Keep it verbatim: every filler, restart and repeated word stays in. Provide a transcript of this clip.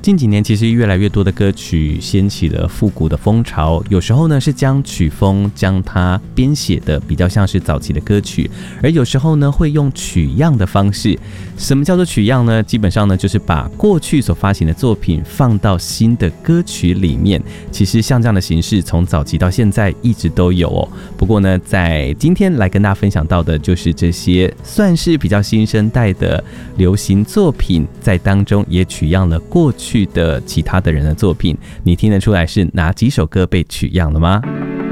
近几年其实越来越多的歌曲掀起了复古的风潮，有时候呢是将曲风将它编写的比较像是早期的歌曲，而有时候呢会用取样的方式。什么叫做取样呢？基本上呢就是把过去所发行的作品放到新的歌曲里面。其实像这样的形式从早期到现在一直都有哦。不过呢在今天来跟大家分享到的就是这些算是比较新生代的流行作品，在当中也取样了过去的其他的人的作品，你听得出来是哪几首歌被取样了吗？